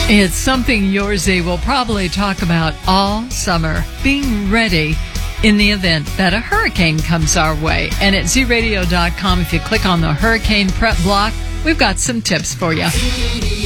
It's something Yorzy will probably talk about all summer, being ready in the event that a hurricane comes our way. And at zradio.com, if you click on the hurricane prep block, we've got some tips for you.